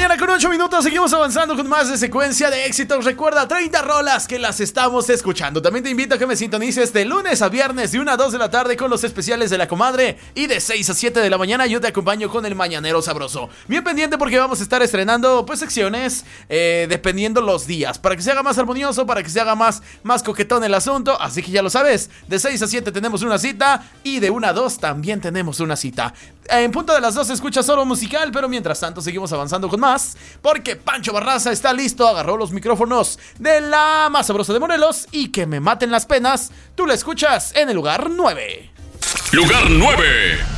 mañana con 8 minutos, seguimos avanzando con más de secuencia de éxitos. Recuerda, 30 rolas que las estamos escuchando. También te invito a que me sintonices de lunes a viernes de 1 a 2 de la tarde con los especiales de La Comadre. Y de 6 a 7 de la mañana yo te acompaño con el Mañanero Sabroso. Bien pendiente porque vamos a estar estrenando pues secciones dependiendo los días, para que se haga más armonioso, para que se haga más coquetón el asunto. Así que ya lo sabes, de 6 a 7 tenemos una cita y de 1 a 2 también tenemos una cita. En punto de las 2 se escucha solo musical, pero mientras tanto seguimos avanzando con más, porque Pancho Barraza está listo, agarró los micrófonos de la más sabrosa de Morelos y que me maten las penas. Tú la escuchas en el lugar 9. Lugar 9.